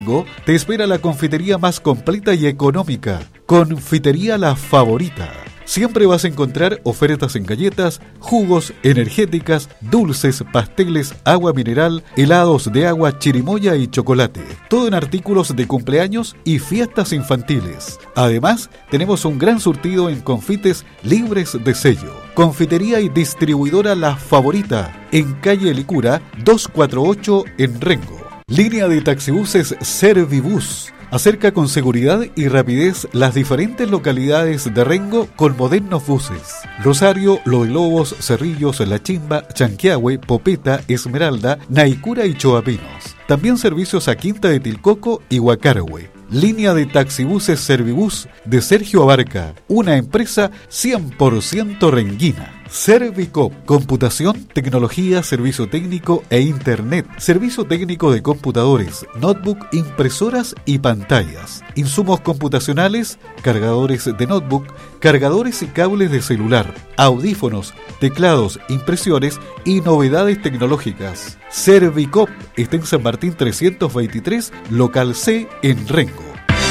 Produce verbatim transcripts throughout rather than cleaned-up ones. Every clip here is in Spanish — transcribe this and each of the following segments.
te espera la confitería más completa y económica, Confitería La Favorita. Siempre vas a encontrar ofertas en galletas, jugos, energéticas, dulces, pasteles, agua mineral, helados de agua, chirimoya y chocolate. Todo en artículos de cumpleaños y fiestas infantiles. Además, tenemos un gran surtido en confites libres de sello. Confitería y distribuidora La Favorita, en calle Licura doscientos cuarenta y ocho en Rengo. Línea de taxibuses Servibus. Acerca con seguridad y rapidez las diferentes localidades de Rengo con modernos buses. Rosario, Los Lobos, Cerrillos, La Chimba, Chanquiahue, Popeta, Esmeralda, Naicura y Choapinos. También servicios a Quinta de Tilcoco y Huacarahue. Línea de taxibuses Servibus de Sergio Abarca, una empresa cien por ciento renguina. Servicop, computación, tecnología, servicio técnico e internet, servicio técnico de computadores, notebook, impresoras y pantallas, insumos computacionales, cargadores de notebook, cargadores y cables de celular, audífonos, teclados, impresiones y novedades tecnológicas. Servicop está en San Martín trescientos veintitrés, local C en Rengo.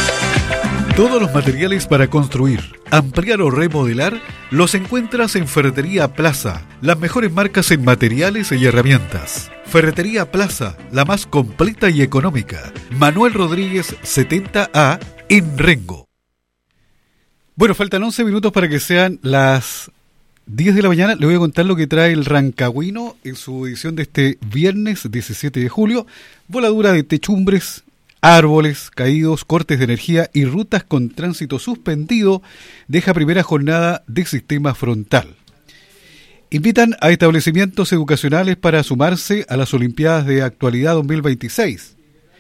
Todos los materiales para construir, ampliar o remodelar los encuentras en Ferretería Plaza, las mejores marcas en materiales y herramientas. Ferretería Plaza, la más completa y económica. Manuel Rodríguez setenta A en Rengo. Bueno, faltan once minutos para que sean las diez de la mañana. Le voy a contar lo que trae el Rancagüino en su edición de este viernes diecisiete de julio. Voladura de techumbres, árboles caídos, cortes de energía y rutas con tránsito suspendido, deja primera jornada de sistema frontal. Invitan a establecimientos educacionales para sumarse a las Olimpiadas de Actualidad dos mil veintiséis.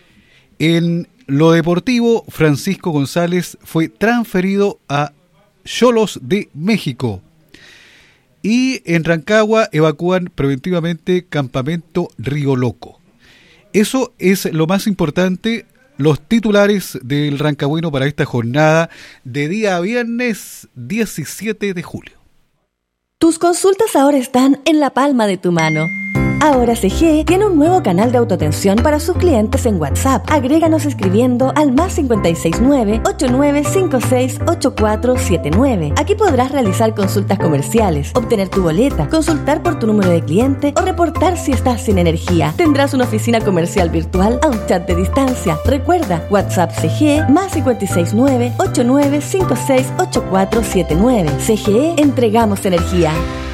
En lo deportivo, Francisco González fue transferido a Xolos de México. Y en Rancagua evacúan preventivamente Campamento Río Loco. Eso es lo más importante, los titulares del Rancagüino para esta jornada de día viernes diecisiete de julio. Tus consultas ahora están en la palma de tu mano. Ahora C G E tiene un nuevo canal de autoatención para sus clientes en WhatsApp. Agréganos escribiendo al más cinco seis nueve, ocho nueve cinco seis, ocho cuatro siete nueve. Aquí podrás realizar consultas comerciales, obtener tu boleta, consultar por tu número de cliente o reportar si estás sin energía. Tendrás una oficina comercial virtual a un chat de distancia. Recuerda, WhatsApp C G E más cinco seis nueve, ocho nueve cinco seis, ocho cuatro siete nueve. C G E, entregamos energía.